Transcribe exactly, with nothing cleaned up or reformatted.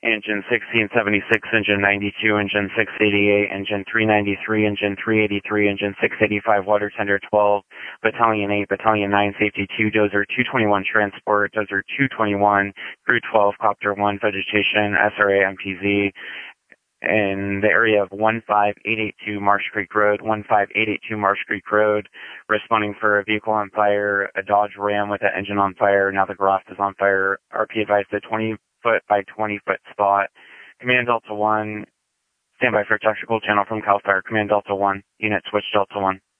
Engine sixteen seventy-six, Engine ninety-two, Engine six eighty-eight, Engine three ninety-three, Engine three eighty-three, Engine six eighty-five, Water Tender twelve, Battalion eight, Battalion nine, Safety two, Dozer two twenty-one, Transport, Dozer two twenty-one, Crew twelve, Copter one, Vegetation, S R A M P Z, in the area of one five eight eight two Marsh Creek Road, one five eight eight two Marsh Creek Road, responding for a vehicle on fire, a Dodge Ram with an engine on fire. Now the garage is on fire. R P advised a twenty foot by twenty foot spot. Command Delta one, stand by for tactical channel from CAL FIRE. Command Delta one, unit switch Delta one.